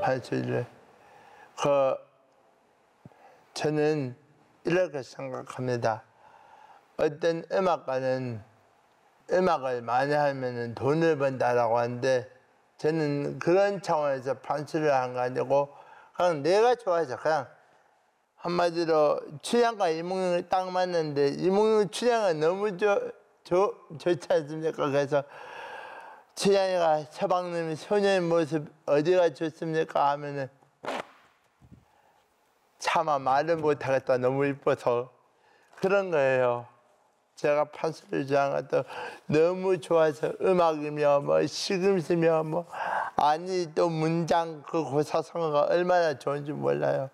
판소리를. 저는 이렇게 생각합니다. 어떤 음악가는 음악을 많이 하면 돈을 번다라고 하는데 저는 그런 차원에서 판소리를 한 거 아니고 그냥 내가 좋아해서 그냥 한마디로 춘향과 이몽룡이 딱 맞는데 이몽룡 춘향은 너무 좋지 않습니까? 그래서 춘향이가 서방님이 소녀의 모습 어디가 좋습니까? 하면은 차마 말을 못하겠다. 너무 이뻐서 그런 거예요. 제가 판소리를 좋아하는 것도 너무 좋아서 음악이며 뭐 시금치며 뭐 아니 또 문장 그 고사성어가 얼마나 좋은지 몰라요.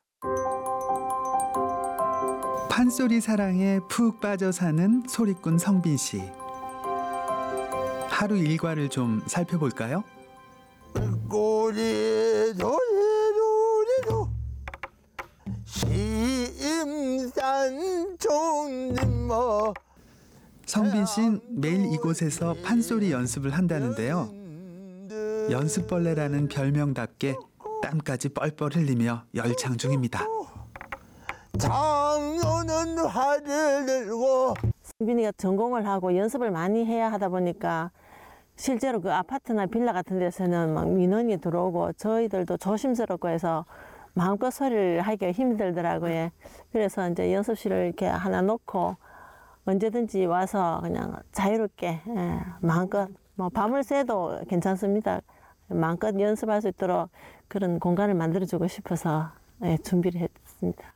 판소리 사랑에 푹 빠져 사는 소리꾼 성빈 씨. 하루 일과를 좀 살펴볼까요? 꼬리도 심산 종림뭐. 성빈 씨는 매일 이곳에서 판소리 연습을 한다는데요. 연습벌레라는 별명답게 땀까지 뻘뻘 흘리며 열창 중입니다. 장로는 활을 들고. 성빈이가 전공을 하고 연습을 많이 해야 하다 보니까 실제로 그 아파트나 빌라 같은 데서는 막 민원이 들어오고 저희들도 조심스럽고 해서 마음껏 소리를 하기가 힘들더라고요. 그래서 이제 연습실을 이렇게 하나 놓고 언제든지 와서 그냥 자유롭게 마음껏 뭐 밤을 새도 괜찮습니다. 마음껏 연습할 수 있도록 그런 공간을 만들어주고 싶어서 준비를 했습니다.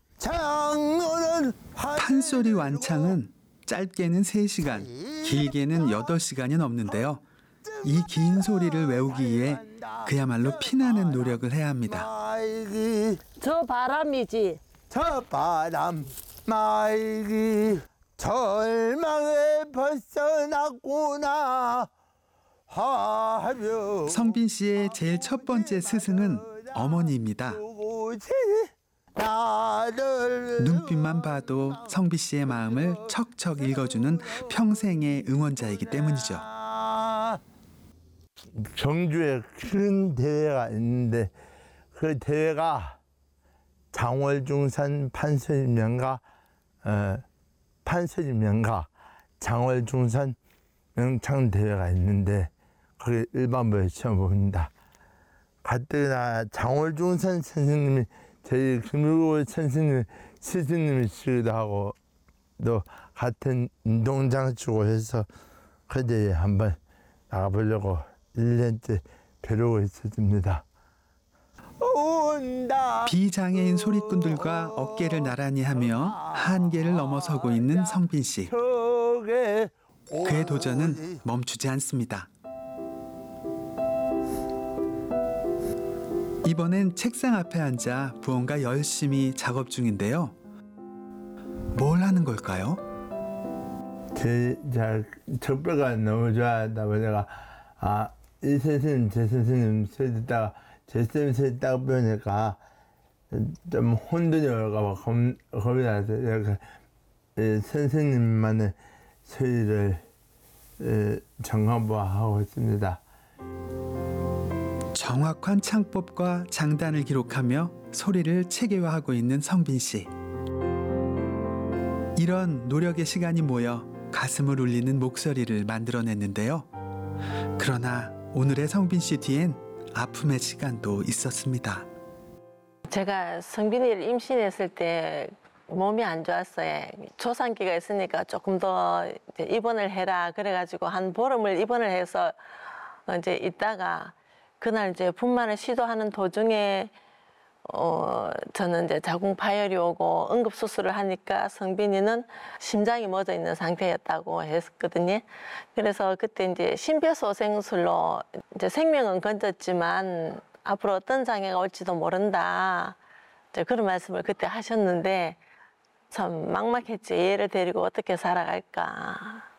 판소리 완창은 짧게는 3시간, 길게는 8시간이 넘는데요. 이 긴 소리를 외우기 위해 그야말로 피나는 노력을 해야 합니다. 저 바람이지. 저 바람 말기 절망에 벗어났구나. 성빈 씨의 제일 첫 번째 스승은 어머니입니다. 눈빛만 봐도 성빈 씨의 마음을 척척 읽어주는 평생의 응원자이기 때문이죠. 경주에 큰 대회가 있는데 그 대회가 장월중산 판소리명가 장월중산 명창대회가 있는데 거기 일반부에 시험 봅니다. 가뜩이나 장월중산 선생님이 저희 금일고 선생님 스승님이시기도 하고 또 같은 운동장치고 해서 그 대회에 한번 나가보려고 1년째 벼르고 있었습니다. 비장애인 소리꾼들과 어깨를 나란히 하며 한계를 넘어서고 있는 성빈 씨. 그의 도전은 멈추지 않습니다. 이번엔 책상 앞에 앉아 무언가 열심히 작업 중인데요. 뭘 하는 걸까요? 척배가 너무 좋아하다 보니까 이 선생님 제 선생님 소리 듣다가 제 선생님 소리 듣다가 보니까 좀 혼돈이 올까 봐 겁이 나서 이렇게 선생님만의 소리를 정화하고 있습니다. 정확한 창법과 장단을 기록하며 소리를 체계화하고 있는 성빈 씨. 이런 노력의 시간이 모여 가슴을 울리는 목소리를 만들어냈는데요. 그러나 오늘의 성빈 씨 뒤엔 아픔의 시간도 있었습니다. 제가 성빈이를 임신했을 때 몸이 안 좋았어요. 조산기가 있으니까 조금 더 이제 입원을 해라. 그래가지고 한 보름을 입원을 해서 이제 있다가 그날 이제 분만을 시도하는 도중에 저는 이제 자궁 파열이 오고 응급 수술을 하니까 성빈이는 심장이 멎어 있는 상태였다고 했거든요. 그래서 그때 이제 심폐소생술로 이제 생명은 건졌지만 앞으로 어떤 장애가 올지도 모른다. 이제 그런 말씀을 그때 하셨는데 참 막막했지. 얘를 데리고 어떻게 살아갈까.